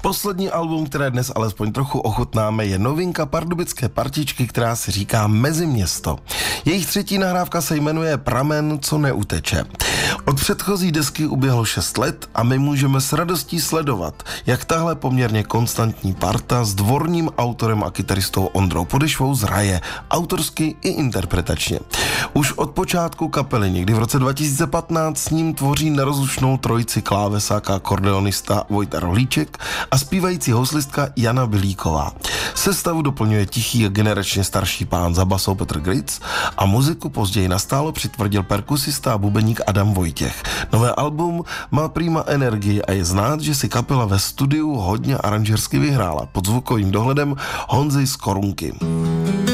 Poslední album, které dnes alespoň trochu ochutnáme, je novinka pardubické partičky, která se říká Meziměsto. Jejich třetí nahrávka se jmenuje Pramen, co neuteče. Od předchozí desky uběhlo 6 let a my můžeme s radostí sledovat, jak tahle poměrně konstantní parta s dvorním autorem a kytaristou Ondrou Podešvou zraje, autorsky i interpretačně. Už od počátku kapely, někdy v roce 2015, s ním tvoří nerozlučnou trojici klávesák a akordeonista Vojta Rohlíček a zpívající houslistka Jana Bilíková. Sestavu doplňuje tichý a generačně starší pán za basou Petr Gritz a muziku později nastálo přitvrdil perkusista a bubeník Adam Vojtěch. Nové album má prima energii a je znát, že si kapela ve studiu hodně aranžersky vyhrála pod zvukovým dohledem Honzy z Korunky.